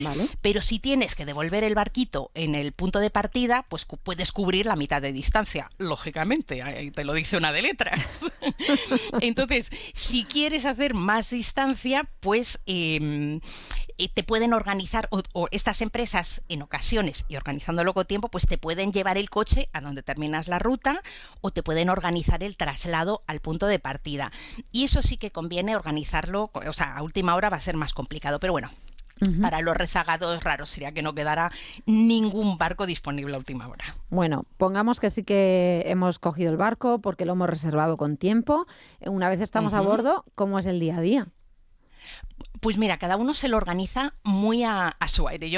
Vale. Pero si tienes que devolver el barquito en el punto de partida, pues puedes cubrir la mitad de distancia, lógicamente, ahí te lo dice una de letras. Entonces, si quieres hacer más distancia, pues te pueden organizar, o estas empresas en ocasiones, y organizándolo con tiempo, pues te pueden llevar el coche a donde terminas la ruta, o te pueden organizar el traslado al punto de partida. Y eso sí que conviene organizarlo, o sea, a última hora va a ser más complicado, pero bueno. Para los rezagados raros sería que no quedara ningún barco disponible a última hora. Bueno, pongamos que sí que hemos cogido el barco porque lo hemos reservado con tiempo. Una vez estamos a bordo, ¿cómo es el día a día? Pues mira, cada uno se lo organiza muy a su aire. Yo